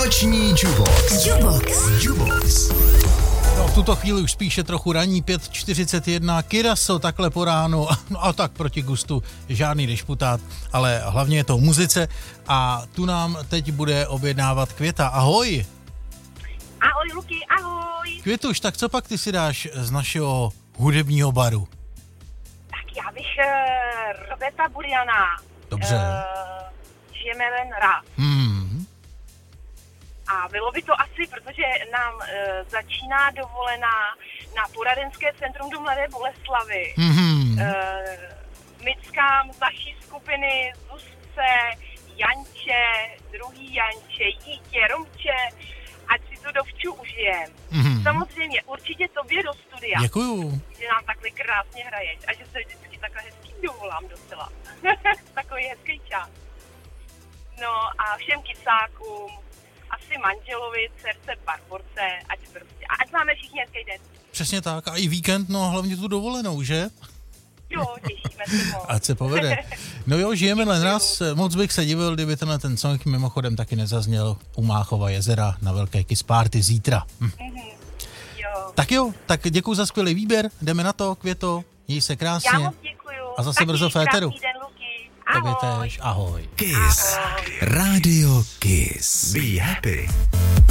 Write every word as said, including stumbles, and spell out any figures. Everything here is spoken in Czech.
Noční Jubox. Jubox. Jubox. No, v tuto chvíli už spíše trochu raní, pět čtyřicet jedna, Kyraso takhle po ránu, no a tak proti gustu žádný dešputát, ale hlavně je to muzice a tu nám teď bude objednávat Květa. Ahoj! Ahoj Luky, ahoj! Květuš, tak co pak ty si dáš z našeho hudebního baru? Tak já bych uh, Roberta Buriana. Dobře. Uh, žijeme jen rád. Hmm. A bylo by to asi, protože nám uh, začíná dovolená na poradenské centrum do Mladé Boleslavi. Hmm. Uh, Mickám z naší skupiny Zuzce, Janče, druhý Janče, Jítě, Romče, ať si to dovču užijem. Hmm. Samozřejmě určitě tobě do studia. Děkuju. Že nám takhle krásně hraješ a že se vždycky takhle hezký dovolám docela. Takový hezký čas. No a všem kysákům, asi manželovi, dcerce, Barborce, ať prostě, ať máme všichni hezký den. Přesně tak. A i víkend, no hlavně tu dovolenou, že? Jo, těšíme se moc. Ať se povede. No jo, žijeme len raz. Moc bych se divil, kdyby tenhle ten song mimochodem taky nezazněl u Máchova jezera na velké Kiss Party zítra. Hm. Mm-hmm. Jo. Tak jo, tak děkuji za skvělý výběr. Jdeme na to, Květo. Měj se krásně. Já moc děkuju. A zase taky brzo v éteru. Krásný den, Luky. Tobě Ahoj. též. Ahoj. Kiss. Ahoj. Radio Kiss. Be happy.